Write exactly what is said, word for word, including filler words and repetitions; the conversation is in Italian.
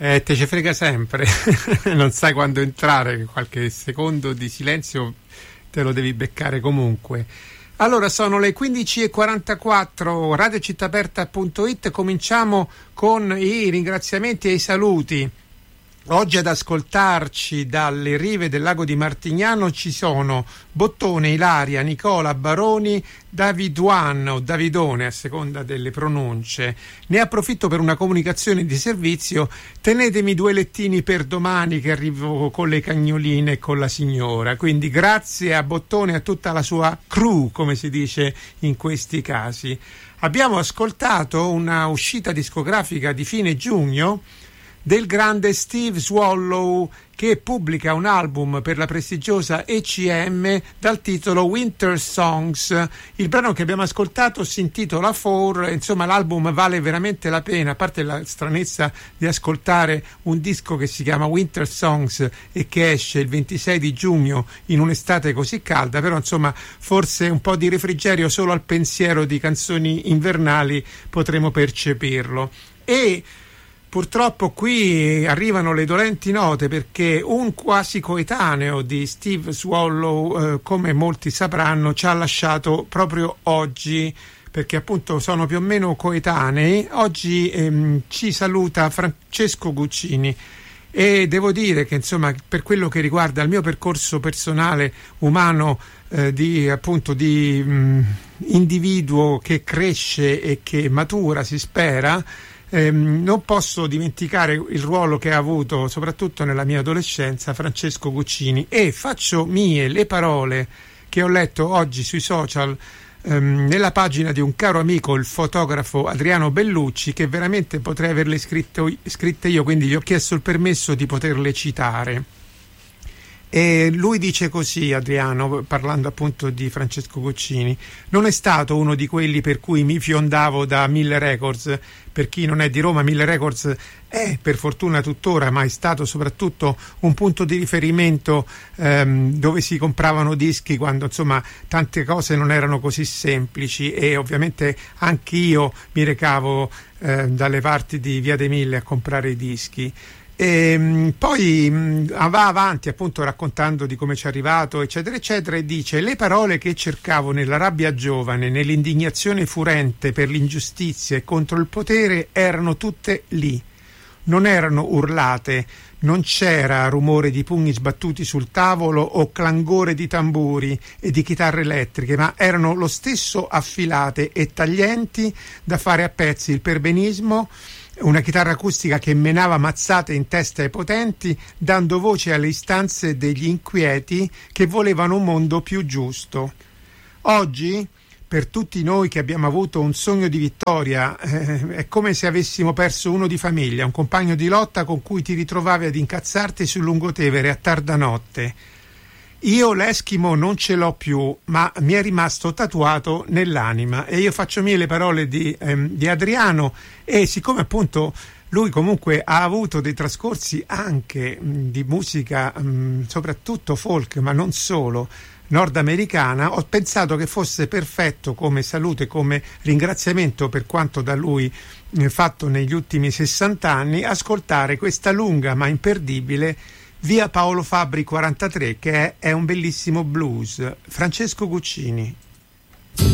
Eh, te ci frega sempre, non sai quando entrare, qualche secondo di silenzio te lo devi beccare comunque. Allora, sono le quindici e quarantaquattro, radio città aperta punto it, cominciamo con i ringraziamenti e i saluti. Oggi ad ascoltarci dalle rive del lago di Martignano ci sono Bottone, Ilaria, Nicola, Baroni, Daviduan o Davidone a seconda delle pronunce. Ne approfitto per una comunicazione di servizio: tenetemi due lettini per domani che arrivo con le cagnoline e con la signora. Quindi grazie a Bottone e a tutta la sua crew, come si dice in questi casi. Abbiamo ascoltato una uscita discografica di fine giugno del grande Steve Swallow, che pubblica un album per la prestigiosa E C M dal titolo Winter Songs. Il brano che abbiamo ascoltato si intitola Four, insomma l'album vale veramente la pena, a parte la stranezza di ascoltare un disco che si chiama Winter Songs e che esce il ventisei di giugno in un'estate così calda, però insomma forse un po' di refrigerio solo al pensiero di canzoni invernali potremo percepirlo. E purtroppo qui arrivano le dolenti note, perché un quasi coetaneo di Steve Swallow, eh, come molti sapranno, ci ha lasciato proprio oggi, perché appunto sono più o meno coetanei. Oggi ehm, ci saluta Francesco Guccini, e devo dire che insomma, per quello che riguarda il mio percorso personale umano, eh, di appunto di mh, individuo che cresce e che matura, si spera, Eh, non posso dimenticare il ruolo che ha avuto soprattutto nella mia adolescenza Francesco Guccini, e faccio mie le parole che ho letto oggi sui social ehm, nella pagina di un caro amico, il fotografo Adriano Bellucci, che veramente potrei averle scritto, scritte io, quindi gli ho chiesto il permesso di poterle citare. E lui dice così, Adriano, parlando appunto di Francesco Guccini: non è stato uno di quelli per cui mi fiondavo da Mille Records. Per chi non è di Roma, Mille Records è per fortuna tuttora, ma è stato soprattutto un punto di riferimento ehm, dove si compravano dischi quando insomma tante cose non erano così semplici, e ovviamente anche io mi recavo eh, dalle parti di Via dei Mille a comprare i dischi. E poi mh, va avanti appunto raccontando di come ci è arrivato, eccetera eccetera, e dice: le parole che cercavo nella rabbia giovane, nell'indignazione furente per l'ingiustizia e contro il potere, erano tutte lì, non erano urlate, non c'era rumore di pugni sbattuti sul tavolo o clangore di tamburi e di chitarre elettriche, ma erano lo stesso affilate e taglienti da fare a pezzi il perbenismo, una chitarra acustica che menava mazzate in testa ai potenti, dando voce alle istanze degli inquieti che volevano un mondo più giusto. Oggi, per tutti noi che abbiamo avuto un sogno di vittoria, eh, è come se avessimo perso uno di famiglia, un compagno di lotta con cui ti ritrovavi ad incazzarti sul lungotevere a tarda notte. Io l'Eskimo non ce l'ho più, ma mi è rimasto tatuato nell'anima. E io faccio mie le parole di, ehm, di Adriano, e siccome appunto lui comunque ha avuto dei trascorsi anche mh, di musica, mh, soprattutto folk, ma non solo, nordamericana, ho pensato che fosse perfetto come salute, come ringraziamento per quanto da lui eh, fatto negli ultimi sessanta anni, ascoltare questa lunga ma imperdibile Via Paolo Fabbri quarantatré, che è, è un bellissimo blues. Francesco Guccini.